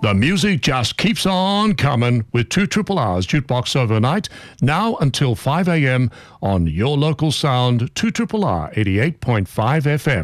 The music just keeps on coming with 2RRR's Jukebox Overnight, now until 5 a.m. on your local sound, 2RRR 88.5 FM.